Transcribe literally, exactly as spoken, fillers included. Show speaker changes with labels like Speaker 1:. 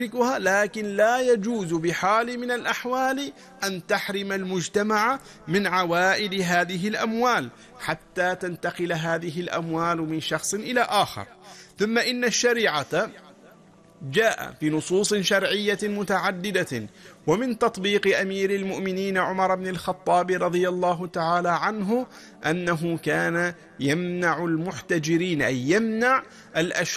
Speaker 1: يملكها، لكن لا يجوز بحال من الأحوال أن تحرم المجتمع من عوائد هذه الأموال حتى تنتقل هذه الأموال من شخص إلى آخر. ثم إن الشريعة جاء في نصوص شرعية متعددة، ومن تطبيق أمير المؤمنين عمر بن الخطاب رضي الله تعالى عنه أنه كان يمنع المحتجرين، أي يمنع الأشخاص